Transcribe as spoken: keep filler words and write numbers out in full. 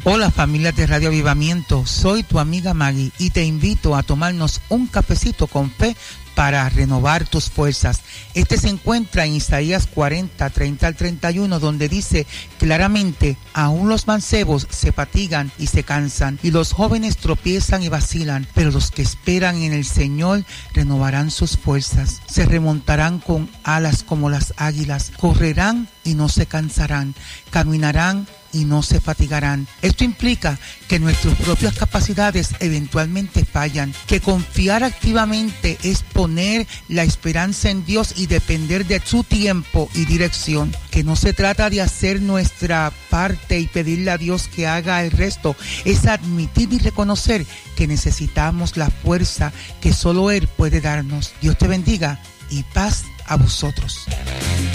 Hola familia de Radio Avivamiento, soy tu amiga Maggie y te invito a tomarnos un cafecito con fe para renovar tus fuerzas. Este se encuentra en Isaías cuarenta, treinta al treinta y uno, donde dice claramente: aún los mancebos se fatigan y se cansan, y los jóvenes tropiezan y vacilan, pero los que esperan en el Señor renovarán sus fuerzas, se remontarán con alas como las águilas, correrán y no se cansarán, caminarán y no se fatigarán. Esto implica que nuestras propias capacidades eventualmente fallan, que confiar activamente es poner la esperanza en Dios y depender de su tiempo y dirección, que no se trata de hacer nuestra parte y pedirle a Dios que haga el resto, es admitir y reconocer que necesitamos la fuerza que solo Él puede darnos. Dios te bendiga y paz a vosotros.